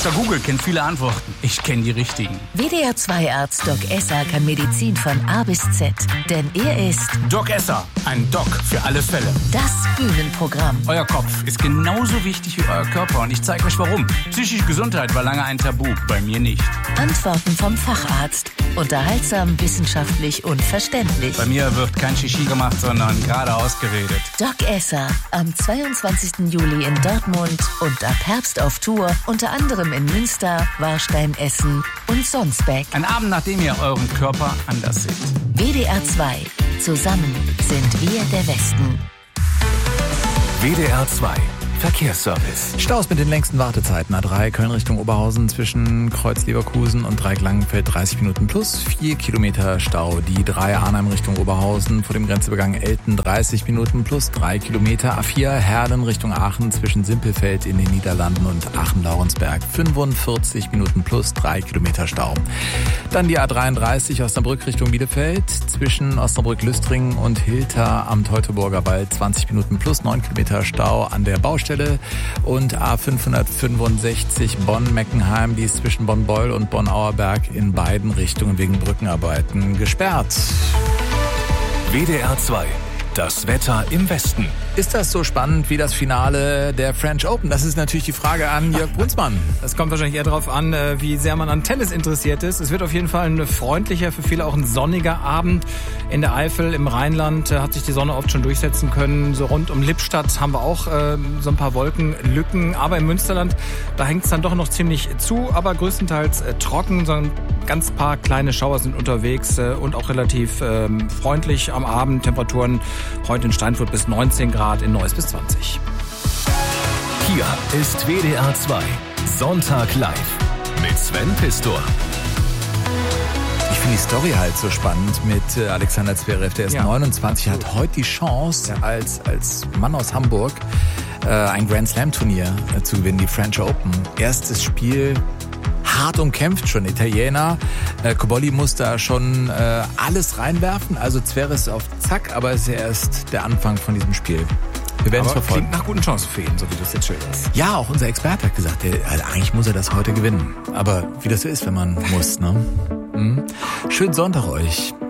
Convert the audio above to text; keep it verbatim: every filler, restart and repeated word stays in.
Doktor Google kennt viele Antworten. Ich kenne die richtigen. W D R zwei Arzt Doc Esser kann Medizin von A bis Z. Denn er ist Doc Esser, ein Doc für alle Fälle. Das Bühnenprogramm. Euer Kopf ist genauso wichtig wie euer Körper und ich zeige euch warum. Psychische Gesundheit war lange ein Tabu, bei mir nicht. Antworten vom Facharzt. Unterhaltsam, wissenschaftlich und verständlich. Bei mir wird kein Shishi gemacht, sondern geradeaus geredet. Doc Esser, am zweiundzwanzigsten Juli in Dortmund und ab Herbst auf Tour, unter anderem in Münster, Warstein, Essen und Sonsbeck. Ein Abend, nachdem ihr euren Körper anders seht. W D R zwei. Zusammen sind wir der Westen. W D R zwei Verkehrsservice. Staus mit den längsten Wartezeiten. A drei Köln Richtung Oberhausen zwischen Kreuz Leverkusen und Dreieck Langenfeld dreißig Minuten plus vier Kilometer Stau. Die drei Arnhem Richtung Oberhausen vor dem Grenzübergang Elten dreißig Minuten plus drei Kilometer. A vier Herlen Richtung Aachen zwischen Simpelfeld in den Niederlanden und Aachen-Laurensberg fünfundvierzig Minuten plus drei Kilometer Stau. Dann die A dreiunddreißig Osnabrück Richtung Bielefeld zwischen Osnabrück-Lüstringen und Hilter am Teutoburger Wald zwanzig Minuten plus neun Kilometer Stau an der Baustelle. Und A fünfhundertfünfundsechzig Bonn-Meckenheim, die ist zwischen Bonn-Beul und Bonn-Auerberg in beiden Richtungen wegen Brückenarbeiten gesperrt. W D R zwei. Das Wetter im Westen. Ist das so spannend wie das Finale der French Open? Das ist natürlich die Frage an Jörg Brunsmann. Das kommt wahrscheinlich eher darauf an, wie sehr man an Tennis interessiert ist. Es wird auf jeden Fall ein freundlicher, für viele auch ein sonniger Abend. In der Eifel, im Rheinland hat sich die Sonne oft schon durchsetzen können. So rund um Lippstadt haben wir auch äh, so ein paar Wolkenlücken. Aber im Münsterland, da hängt es dann doch noch ziemlich zu, aber größtenteils äh, trocken. So ein ganz paar kleine Schauer sind unterwegs äh, und auch relativ äh, freundlich am Abend. Temperaturen heute in Steinfurt bis neunzehn Grad, in Neuss bis zwanzig. Hier ist W D R zwei Sonntag live mit Sven Pistor. Ich finde die Story halt so spannend mit Alexander Zverev. Der ist ja neunundzwanzig, hat heute die Chance, ja. als, als Mann aus Hamburg äh, ein Grand Slam Turnier äh, zu gewinnen, die French Open. Erstes Spiel hart umkämpft, schon Italiener. Äh, Cobolli muss da schon äh, alles reinwerfen. Also Zverev ist auf Zack, aber es ist ja erst der Anfang von diesem Spiel. Wir werden es verfolgen. Klingt nach guten Chancen für ihn, so wie du es jetzt schilderst. Ja, auch unser Experte hat gesagt, der, also eigentlich muss er das heute gewinnen. Aber wie das so ist, wenn man muss, ne? Mhm. Schönen Sonntag euch.